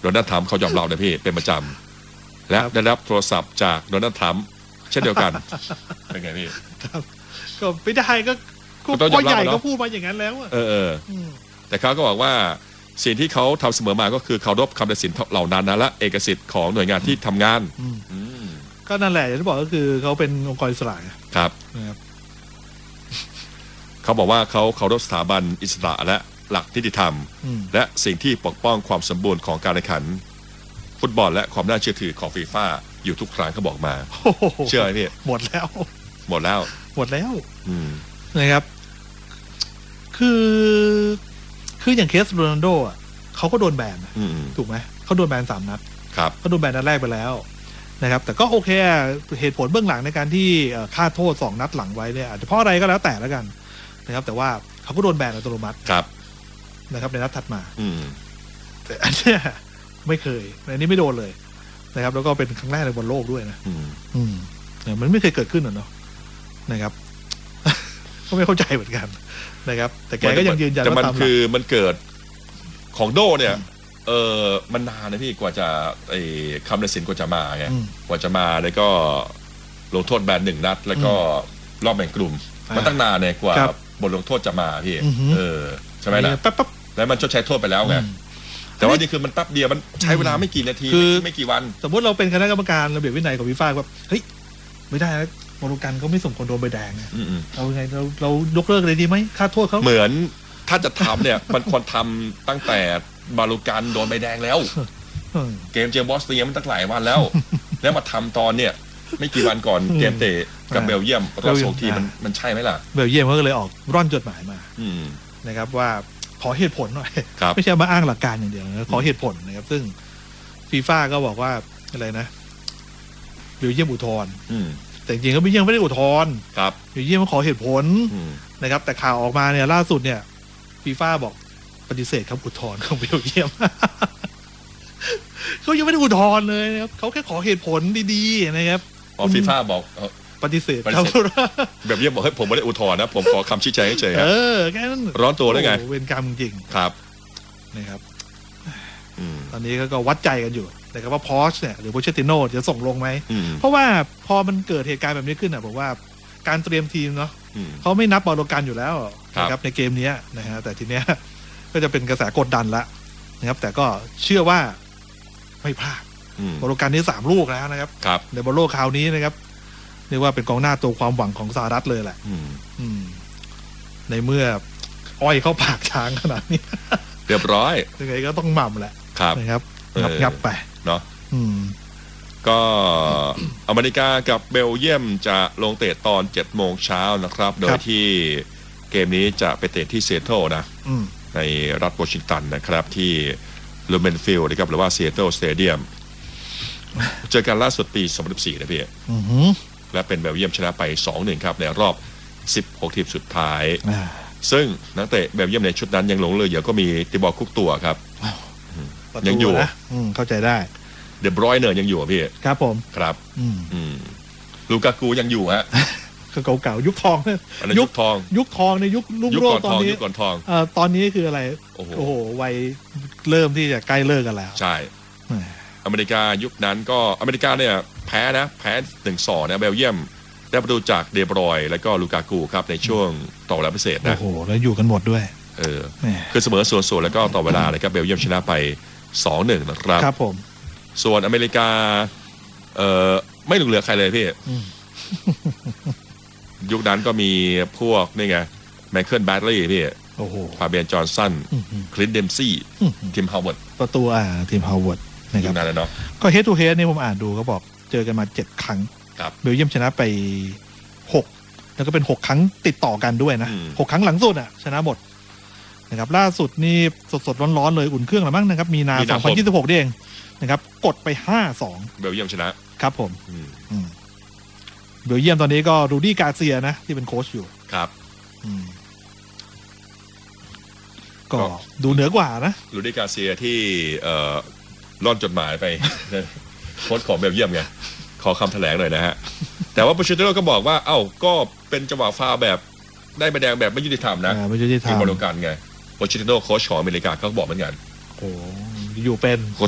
โดนัลด์ทรัมป์เขายอมรับนะพี่เป็นประจำและได้รับโทรศัพท์จากโดนัลด์ทรัมป์เช่นเดียวกันเป็นไงพี่ก็ไม่ได้ก็พ่อใหญ่ก็พูดมาอย่างนั้นแล้วแต่เขาก็บอกว่าสิ่งที่เขาทำเสมอมาก็คือเคารพคำตัดสินเหล่านั้นนะและเอกสิทธิ์ของหน่วยงานที่ทำงานก็นั่นแหละอย่างที่บอกก็คือเขาเป็นองค์กรอิสระครับเขาบอกว่าเขาเคารพสถาบันอิสระและหลักนิติธรรมและสิ่งที่ปกป้องความสมบูรณ์ของการแข่งขันฟุตบอลและความน่าเชื่อถือของฟีฟ่าอยู่ทุกครั้งเขาบอกมาเชื่อไหมพี่หมดแล้วนะครับคืออย่างเคสโรนัลโดอ่ะเขาก็โดนแบนถูกไหมเขาโดนแบน3 นัดเขาโดนแบนนัดแรกไปแล้วนะครับแต่ก็โอเคเหตุผลเบื้องหลังในการที่ค่าโทษ2 นัดหลังไว้เนี่ยอาจจะเพราะอะไรก็แล้วแต่แล้วกันนะครับแต่ว่าเขาก็โดนแบนอัตโนมัตินะครับในนัดถัดมาแต่อันนี้ไม่เคยอันนี้ไม่โดนเลยนะครับแล้วก็เป็นครั้งแรกในบนโลกด้วยนะมันไม่เคยเกิดขึ้นเนาะนะครับก็ไม่เข้าใจเหมือนกันนะครับแต่แกก็ยังยืนยันว่ามันเกิดของโดเนี่ยมันนานนะพี่กว่าจะคำตัดสินกว่าจะมาไงกว่าจะมาแล้วก็ลงโทษแบน1 นัดแล้วก็รอบแบ่งกลุ่มมันตั้งนานเนี่ยกว่าบทลงโทษจะมาพี่ใช่ไหมล่ะแล้วมันชดใช้โทษไปแล้วไงแต่ว่านี่คือมันแป๊บเดียวมันใช้เวลาไม่กี่นาทีไม่กี่วันสมมติเราเป็นคณะกรรมการระเบียบวินัยของฟีฟ่าแบบเฮ้ยไม่ได้นะโมโรกันเขาไม่สมควรโดนใบแดงนะเอาไงเรายกเลิกเลยดีไหมค่าโทษเขาเหมือนถ้าจะทำเนี่ยมันควรทำตั้งแต่บาลูกันโดนใบแดงแล้วเกมเจอบอสเนียมันตั้งหลายวันแล้วแล้วมาทำตอนเนี่ยไม่กี่วันก่อนเกมเตะกับเบลเยียมรอบ2 ทีมันใช่ไหมล่ะเบลเยียมเขาก็เลยออกร่อนจดหมายมานะครับว่าขอเหตุผลหน่อยไม่ใช่มาอ้างหลักการอย่างเดียวขอเหตุผลนะครับซึ่งฟีฟ่าก็บอกว่าอะไรนะเบลเยียมอุทธรณ์แต่จริงๆก็ไม่ได้อุทธรณ์เบลเยียมมาขอเหตุผลนะครับแต่ข่าวออกมาเนี่ยล่าสุดเนี่ยฟีฟ่าบอกปฏิเสธคำอุทธรณ์ของเบลเยียมเขายังไม่ได้อุทธรณ์เลยนะครับเขาแค่ขอเหตุผลดีๆนะครับฟีฟ่าบอกปฏิเสธครับแบบเยี่ยมบอกให้ผมไม่ได้อุทธรณ์นะผมขอคำชี้แจงเฉยแค่นั้นร้อนตัวได้ไงเวรกรรมจริงครับนะครับตอนนี้ก็วัดใจกันอยู่นะครับว่าพอชเนี่ยหรือโปเชตติโน่จะส่งลงไหมเพราะว่าพอมันเกิดเหตุการณ์แบบนี้ขึ้นผมว่าการเตรียมทีมเนาะเขาไม่นับบอลโลกันอยู่แล้วนะครับในเกมนี้นะฮะแต่ทีเนี้ยก็จะเป็นกระแสกดดันละนะครับแต่ก็เชื่อว่าไม่พลาดบอลโลกันนี้3 ลูกแล้วนะครับในบอลโลกคราวนี้นะครับเรียกว่าเป็นกองหน้าตัวความหวังของสหรัฐเลยแหละในเมื่ออ้อยเข้าปากช้างขนาดนี้เรียบร้อยยังไงก็ต้องหม่ำแหละนะครับงับไปเนาะก็อเมริกากับเบลเยียมจะลงเตะตอน 7 โมงเช้านะครับโดยที่เกมนี้จะไปเตะที่ซีแอตเทิลนะในรัฐวอชิงตันนะครับที่ลูเมนฟิลด์นะครับหรือว่าซีแอตเทิลสเตเดียมเจอกันล่าสุดปี 2014 นะพี่และเป็นเบลเยียมชนะไป 2-1 ครับในรอบ 16 ทีมสุดท้ายซึ่งนักเตะเบลเยียมในชุดนั้นยังหลงเหลือก็มีติบอร์คุกตัวครับยังอยู่เข้าใจได้เดบรอยเนอร์ยังอยู่พี่ครับผมครับลูกากูยังอยู่ฮะเก่าๆยุคทองยุคทองในยุครุ่งโรจน์ตอนนี้ก่อนทองตอนนี้คืออะไรโอ้โหวัยเริ่มที่จะใกล้เลิกกันแล้วใช่อเมริกายุคนั้นก็อเมริกาเนี่ยแพ้ 1-2 นะเบลเยียมได้ประตูจากเดบรอยแล้วก็ลูกากูครับในช่วงต่อเวลาพิเศษนะโอ้โหแล้วอยู่กันหมดด้วยคือเสมอส่วนแล้วก็ต่อเวลาเลยครับเบลเยียมชนะไป 2-1 นะครับครับผมส่วนอเมริกาไม่เหลือใครเลยพี่ยุคนั้นก็มีพวกนี่ไงไมเคิลแบดลี่พี่ฟาเบียนจอห์นสันคลินต์เดมซี่ทีมฮาวเวิร์ดประตูทีมฮาวเวิร์ดนะครับนั่นแหละเนาะก็เฮดทูเฮดนี่ผมอ่านดูเขาบอกเจอกันมา7 ครั้งเบลเยียมชนะไป6แล้วก็เป็น6 ครั้งติดต่อกันด้วยนะ6 ครั้งหลังสุดชนะหมดนะครับล่าสุดนี่สดๆร้อนๆเลยอุ่นเครื่องแล้วมั้งนะครับมีนา2026เองนะครับกดไป 5-2 เบลเยียมชนะครับผมเบลเยียมตอนนี้ก็รูดี้กาเซียนะที่เป็นโค้ชอยู่ครับก็ดูเหนือกว่านะรูดี้กาเซียที่ร่อนจดหมายไปโค้ชของเบลเยียมไงขอคำแถลงหน่อยนะฮะแต่ว่าโปเชตติโน่ก็บอกว่าก็เป็นจังหวะฟาวแบบได้ใบแดงแบบไม่ยุติธรรมนะไม่ยุติธรรมบอลโลกันไงโปเชตติโน่โค้ชของอเมริกาเขาบอกเหมือนกันโอ้อยู่เป็น